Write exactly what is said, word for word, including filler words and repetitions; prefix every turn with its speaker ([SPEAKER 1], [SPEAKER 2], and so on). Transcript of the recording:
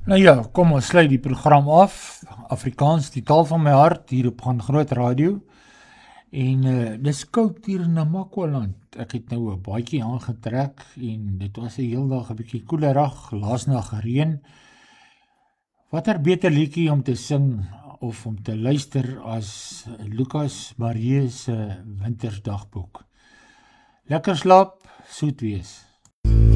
[SPEAKER 1] Nou ja, kom ons sluit die program af. Afrikaans, die taal van my hart, hier op Gaan Groot Radio. En uh, dis koud hier in Namakwaland. Ek het nou 'n baadjie aangetrek en dit was 'n heel dag 'n bietjie koelerig, laasnag gereën. Watter beter liedjie om te sing of om te luister as Lukas Marie se Wintersdagboek. Lekker slaap, soet wees.